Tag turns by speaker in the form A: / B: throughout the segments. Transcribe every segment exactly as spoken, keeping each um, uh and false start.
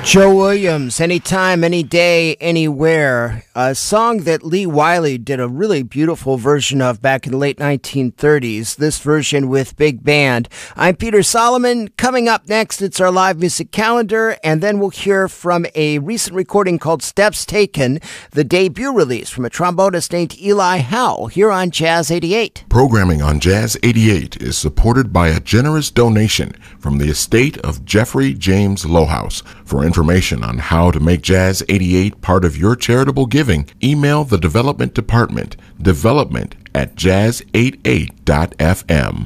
A: Joe Williams, Anytime, Any Day, Anywhere, a song that Lee Wiley did a really beautiful version of back in the late nineteen thirties, this version with big band. I'm Peter Solomon. Coming up next, it's our live music calendar, and then we'll hear from a recent recording called Steps Taken, the debut release from a trombonist named Eli Howe, here on Jazz eighty-eight.
B: Programming on Jazz eighty-eight is supported by a generous donation from the estate of Jeffrey James Lohaus. For information on how to make Jazz eighty-eight part of your charitable giving, email the Development Department, development at jazz eighty-eight dot f m.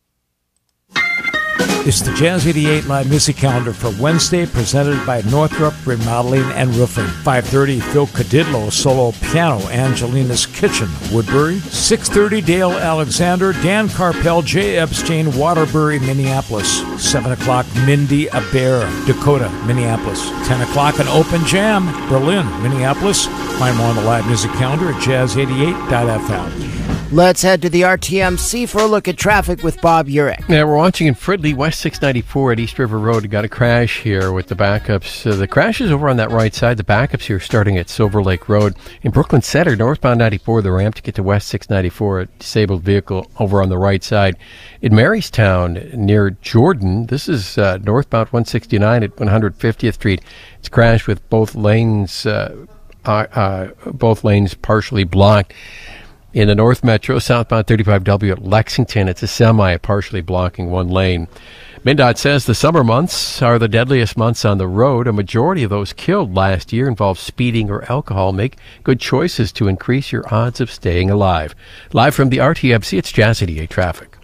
C: It's the Jazz eighty-eight Live Music Calendar for Wednesday, presented by Northrop Remodeling and Roofing. five thirty, Phil Cadidlo, solo piano, Angelina's Kitchen, Woodbury. six thirty, Dale Alexander, Dan Carpel, Jay Epstein, Waterbury, Minneapolis. seven o'clock, Mindy Aber, Dakota, Minneapolis. ten o'clock, an open jam, Berlin, Minneapolis. Find more on the Live Music Calendar at jazz eighty-eight dot f m.
A: Let's head to the R T M C for a look at traffic with Bob Urich.
D: Yeah, we're watching in Fridley, West six ninety-four at East River Road. Got a crash here with the backups. Uh, the crash is over on that right side. The backups here starting at Silver Lake Road. In Brooklyn Center, northbound ninety-four, the ramp to get to West six ninety-four, a disabled vehicle over on the right side. In Marystown, near Jordan, this is uh, northbound one sixty-nine at one hundred fiftieth Street. It's crashed with both lanes, uh, uh, uh, both lanes partially blocked. In the North Metro, southbound thirty-five W at Lexington, it's a semi partially blocking one lane. MnDOT says the summer months are the deadliest months on the road. A majority of those killed last year involved speeding or alcohol. Make good choices to increase your odds of staying alive. Live from the R T M C, it's Jazz eighty-eight Traffic.